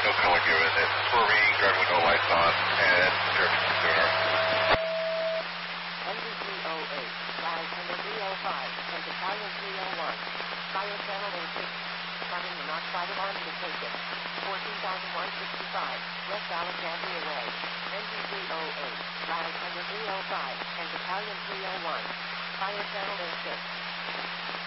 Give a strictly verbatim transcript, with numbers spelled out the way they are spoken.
no color given. It's for reading, driving with no lights on, and German sooner. N V three oh eight, flight number three oh five, and battalion three oh one. Fire channel A six. Having the Mach five alarm indication. fourteen thousand one hundred sixty-five, West Alexandria Way. N V three oh eight, flight number three oh five, and battalion three oh one. Fire channel A six.